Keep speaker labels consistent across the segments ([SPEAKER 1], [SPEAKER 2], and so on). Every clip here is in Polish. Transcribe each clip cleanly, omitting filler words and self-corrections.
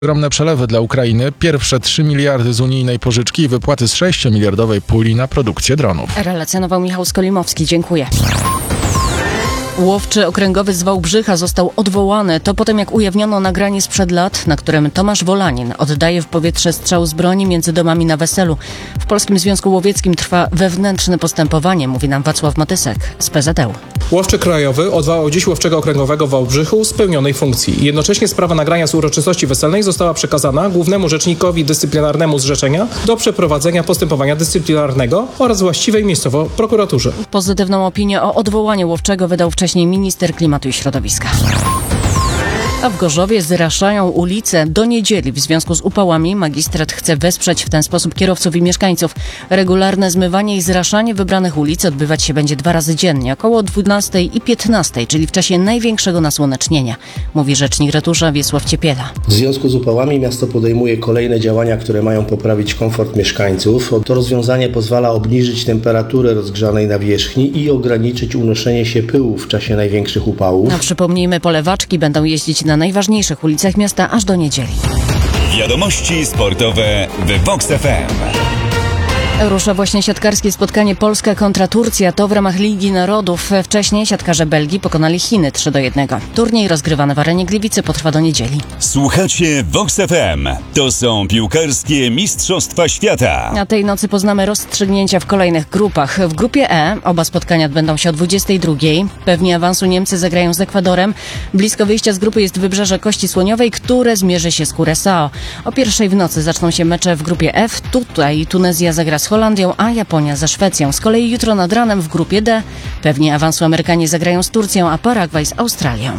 [SPEAKER 1] Ogromne przelewy dla Ukrainy, pierwsze 3 miliardy z unijnej pożyczki i wypłaty z 6-miliardowej puli na produkcję dronów.
[SPEAKER 2] Relacjonował Michał Skolimowski. Dziękuję. Łowczy okręgowy z Wałbrzycha został odwołany. To po tym, jak ujawniono nagranie sprzed lat, na którym Tomasz Wolanin oddaje w powietrze strzał z broni między domami na weselu. W Polskim Związku Łowieckim trwa wewnętrzne postępowanie, mówi nam Wacław Matysek z PZŁ.
[SPEAKER 3] Łowczy krajowy odwołał dziś łowczego okręgowego w Wałbrzychu z pełnionej funkcji. Jednocześnie sprawa nagrania z uroczystości weselnej została przekazana Głównemu Rzecznikowi Dyscyplinarnemu zrzeszenia do przeprowadzenia postępowania dyscyplinarnego oraz właściwej miejscowo prokuraturze.
[SPEAKER 2] Pozytywną opinię o odwołaniu łowczego wydał wcześniej minister klimatu i środowiska. A w Gorzowie zraszają ulice do niedzieli. W związku z upałami magistrat chce wesprzeć w ten sposób kierowców i mieszkańców. Regularne zmywanie i zraszanie wybranych ulic odbywać się będzie 2 razy dziennie, około 12 i 15, czyli w czasie największego nasłonecznienia, mówi rzecznik ratusza Wiesław Ciepiela.
[SPEAKER 4] W związku z upałami miasto podejmuje kolejne działania, które mają poprawić komfort mieszkańców. To rozwiązanie pozwala obniżyć temperaturę rozgrzanej nawierzchni i ograniczyć unoszenie się pyłu w czasie największych upałów.
[SPEAKER 2] No, przypomnijmy, polewaczki będą jeździć na najważniejszych ulicach miasta aż do niedzieli.
[SPEAKER 5] Wiadomości sportowe w Vox FM.
[SPEAKER 2] Rusza właśnie siatkarskie spotkanie Polska kontra Turcja. To w ramach Ligi Narodów. Wcześniej siatkarze Belgii pokonali Chiny 3-1. Turniej rozgrywany w arenie Gliwice potrwa do niedzieli.
[SPEAKER 5] Słuchacie Vox FM. To są piłkarskie Mistrzostwa Świata.
[SPEAKER 2] A tej nocy poznamy rozstrzygnięcia w kolejnych grupach. W grupie E oba spotkania odbędą się o 22. Pewnie awansu Niemcy zagrają z Ekwadorem. Blisko wyjścia z grupy jest Wybrzeże Kości Słoniowej, które zmierzy się z Curaçao. O 1:00 w nocy zaczną się mecze w grupie F. Tutaj Tunezja zagra z Holandią, a Japonia ze Szwecją. Z kolei jutro nad ranem w grupie D pewnie awansu Amerykanie zagrają z Turcją, a Paragwaj z Australią.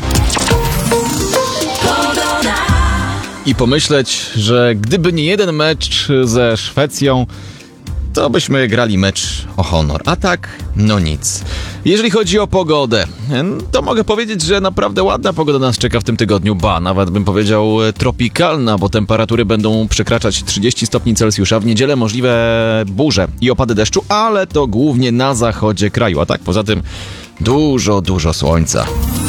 [SPEAKER 6] I pomyśleć, że gdyby nie jeden mecz ze Szwecją, to byśmy grali mecz o honor. A tak, no nic. Jeżeli chodzi o pogodę, to mogę powiedzieć, że naprawdę ładna pogoda nas czeka w tym tygodniu. Nawet bym powiedział tropikalna, bo temperatury będą przekraczać 30 stopni Celsjusza. W niedzielę możliwe burze i opady deszczu, ale to głównie na zachodzie kraju. A tak, poza tym dużo słońca.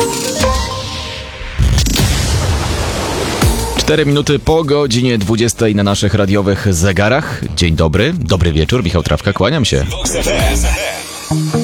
[SPEAKER 6] 4 minuty po godzinie 20 na naszych radiowych zegarach. Dzień dobry, dobry wieczór, Michał Trawka, kłaniam się.